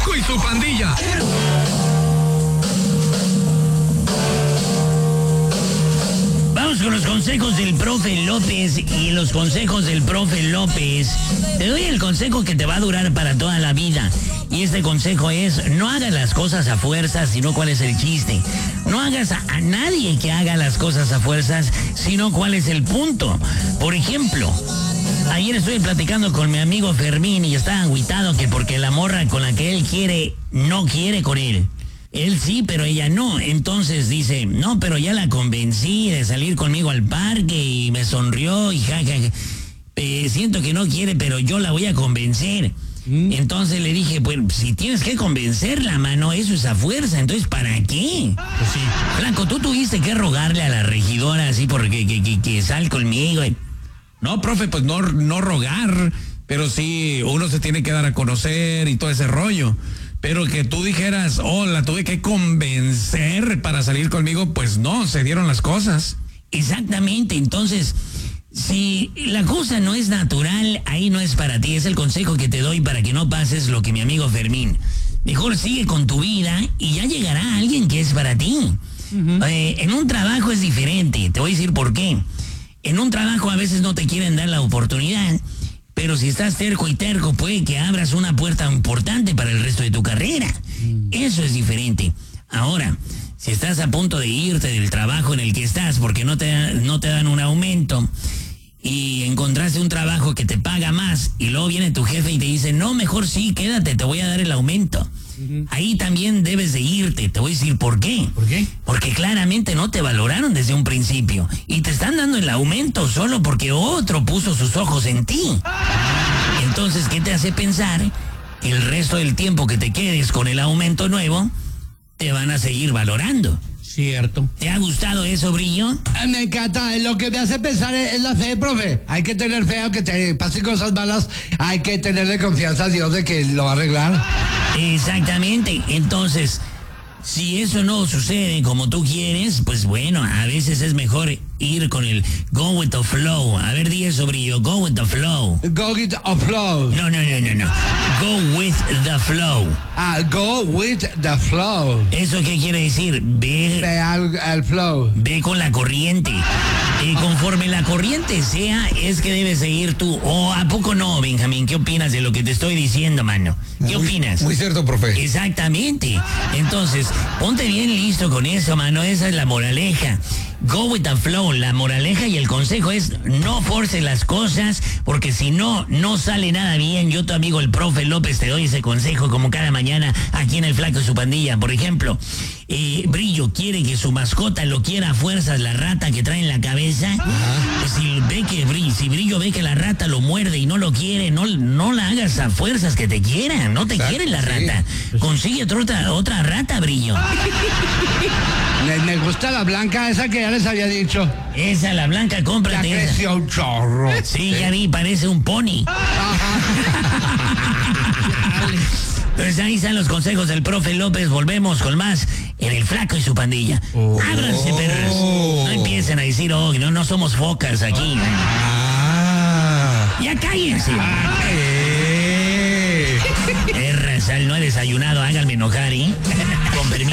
Flaco y su pandilla. Vamos con los consejos del profe López y los consejos del profe López. Te doy el consejo que te va a durar para toda la vida. Y este consejo es, no hagas las cosas a fuerzas, sino cuál es el chiste. No hagas a nadie que haga las cosas a fuerzas, sino cuál es el punto. Por ejemplo, ayer estoy platicando con mi amigo Fermín y está agüitado que porque la morra con la que él quiere, no quiere con él. Él sí, pero ella no. Entonces dice, no, pero ya la convencí de salir conmigo al parque y me sonrió y jajaja. Siento que no quiere, pero yo la voy a convencer. Entonces le dije, pues si tienes que convencerla, mano, eso es a fuerza. Entonces, ¿para qué? Pues sí. Flaco, tú tuviste que rogarle a la regidora así porque que sal conmigo. No, profe, pues no rogar, pero sí, uno se tiene que dar a conocer y todo ese rollo. Pero que tú dijeras, la tuve que convencer para salir conmigo, pues no, se dieron las cosas. Exactamente, entonces, si la cosa no es natural, ahí no es para ti. Es el consejo que te doy para que no pases lo que mi amigo Fermín. Mejor sigue con tu vida y ya llegará alguien que es para ti. En un trabajo es diferente, te voy a decir por qué. En un trabajo a veces no te quieren dar la oportunidad, pero si estás terco y terco puede que abras una puerta importante para el resto de tu carrera. Eso es diferente. Ahora, si estás a punto de irte del trabajo en el que estás porque no te dan un aumento y encontraste un trabajo que te paga más y luego viene tu jefe y te dice, no, mejor sí, quédate, te voy a dar el aumento. Ahí también debes de irte. Te voy a decir por qué. ¿Por qué? Porque claramente no te valoraron desde un principio y te están dando el aumento solo porque otro puso sus ojos en ti. Entonces, ¿qué te hace pensar que el resto del tiempo que te quedes con el aumento nuevo te van a seguir valorando? Cierto. ¿Te ha gustado eso, Brillo? Me encanta, lo que me hace pensar es la fe, profe. Hay que tener fe, aunque te pasen cosas malas, hay que tenerle confianza a Dios de que lo va a arreglar. Exactamente. Entonces, si eso no sucede como tú quieres, pues bueno, a veces es mejor ir con el go with the flow. A ver, di eso, Brillo, go with the flow. Go with the flow. No. Go with the flow. Go with the flow. ¿Eso qué quiere decir? Ve al flow. Ve con la corriente. Conforme la corriente sea, es que debes seguir tú. ¿A poco no, Benjamín? ¿Qué opinas de lo que te estoy diciendo, mano? ¿Qué opinas? Muy cierto, profe. Exactamente. Entonces, ponte bien listo con eso, mano. Esa es la moraleja. Go with the flow. La moraleja y el consejo es no forces las cosas, porque si no, no sale nada bien. Yo, tu amigo el profe López, te doy ese consejo como cada mañana aquí en el Flaco y su pandilla. Por ejemplo, Brillo quiere que su mascota lo quiera a fuerzas, la rata que trae en la cabeza. Pues si Brillo ve que la rata lo muerde y no lo quiere, no la hagas a fuerzas que te quieran. No te quiere la rata. Consigue otra rata, Brillo. Me gusta la blanca, esa que ya les había dicho. Esa, la blanca, Ya cómprate esa. creció un chorro. Sí, ya vi, parece un pony. Pues ahí están los consejos del profe López. Volvemos con más en el Flaco y su pandilla. Ábranse, perros. No empiecen a decir, no somos focas aquí. Ya cállense. Sal, no he desayunado, háganme enojar, ¿eh? Con permiso.